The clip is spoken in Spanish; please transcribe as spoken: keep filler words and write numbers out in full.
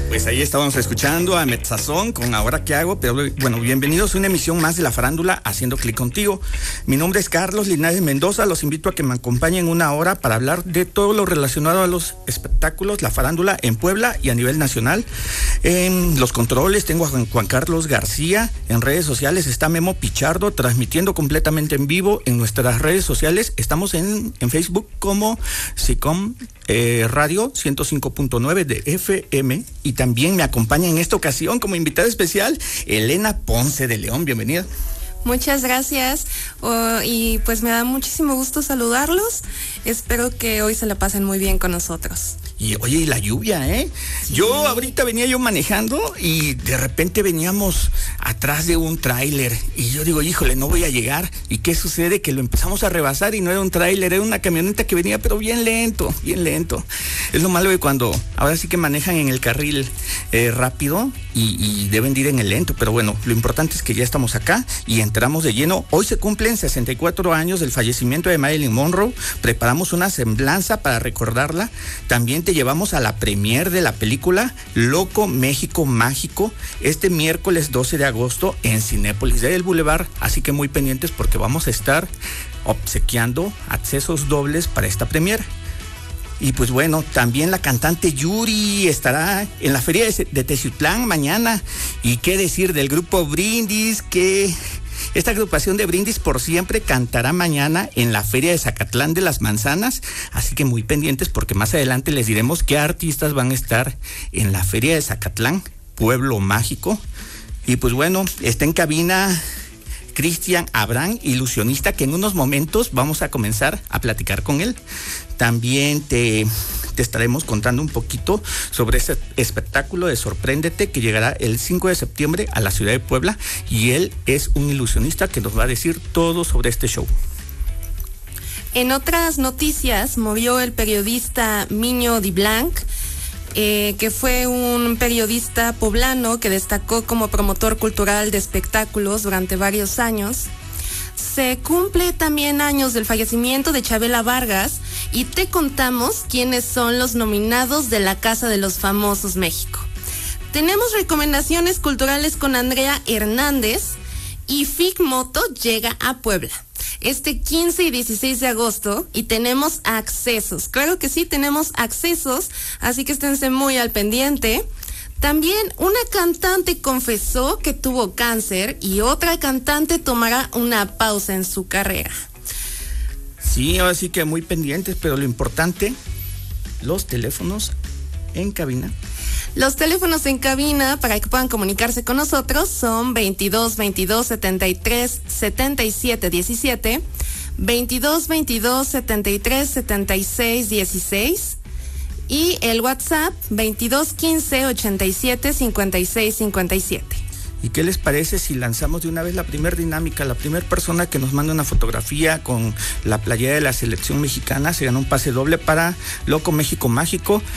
Pues ahí estábamos escuchando a Metzazón con Ahora Qué Hago, pero bueno, bienvenidos a una emisión más de La Farándula Haciendo Clic Contigo. Mi nombre es Carlos Linares Mendoza, los invito a que me acompañen una hora para hablar de todo lo relacionado a los espectáculos, la farándula en Puebla y a nivel nacional. En los controles tengo a Juan, Juan Carlos García, en redes sociales está Memo Pichardo, transmitiendo completamente en vivo en nuestras redes sociales. Estamos en, en Facebook como SICOM eh, Radio ciento cinco punto nueve de F M, y también me acompaña en esta ocasión como invitada especial Elena Ponce de León. Bienvenida. Muchas gracias, uh, y pues me da muchísimo gusto saludarlos. Espero que hoy se la pasen muy bien con nosotros. Y oye, y la lluvia, ¿eh? Sí. Yo ahorita venía yo manejando y de repente veníamos atrás de un tráiler y yo digo, híjole, no voy a llegar. ¿Y qué sucede? Que lo empezamos a rebasar y no era un tráiler, era una camioneta que venía pero bien lento, bien lento. Es lo malo de cuando ahora sí que manejan en el carril eh, rápido y, y deben de ir en el lento, pero bueno, lo importante es que ya estamos acá y entramos de lleno. Hoy se cumplen sesenta y cuatro años del fallecimiento de Marilyn Monroe. Preparamos una semblanza para recordarla. También te llevamos a la premier de la película Loco México Mágico este miércoles doce de agosto en Cinépolis del Boulevard, así que muy pendientes porque vamos a estar obsequiando accesos dobles para esta premier. Y pues bueno, también la cantante Yuri estará en la feria de, de Teciutlán mañana. Y qué decir del grupo Brindis, que esta agrupación de Brindis por Siempre cantará mañana en la feria de Zacatlán de las Manzanas, así que muy pendientes porque más adelante les diremos qué artistas van a estar en la feria de Zacatlán, pueblo mágico. Y pues bueno, está en cabina Cristian Abraham, ilusionista, que en unos momentos vamos a comenzar a platicar con él. También te, te estaremos contando un poquito sobre ese espectáculo de Sorpréndete que llegará el cinco de septiembre a la ciudad de Puebla, y él es un ilusionista que nos va a decir todo sobre este show. En otras noticias, murió el periodista Miño Di Blanc, eh, que fue un periodista poblano que destacó como promotor cultural de espectáculos durante varios años. Se cumple también años del fallecimiento de Chabela Vargas y te contamos quiénes son los nominados de la Casa de los Famosos México. Tenemos recomendaciones culturales con Andrea Hernández y Figmoto llega a Puebla este quince y dieciséis de agosto y tenemos accesos. Claro que sí, tenemos accesos, así que esténse muy al pendiente. También una cantante confesó que tuvo cáncer y otra cantante tomará una pausa en su carrera. Sí, ahora sí que muy pendientes, pero lo importante, los teléfonos en cabina. Los teléfonos en cabina para que puedan comunicarse con nosotros son veintidós veintidós setenta y tres setenta y siete diecisiete, veintidós veintidós setenta y tres setenta y seis dieciséis y el WhatsApp veintidós quince ochenta y siete cincuenta y seis cincuenta y siete. ¿Y qué les parece si lanzamos de una vez la primer dinámica? La primera persona que nos manda una fotografía con la playera de la selección mexicana se gana un pase doble para Loco México Mágico.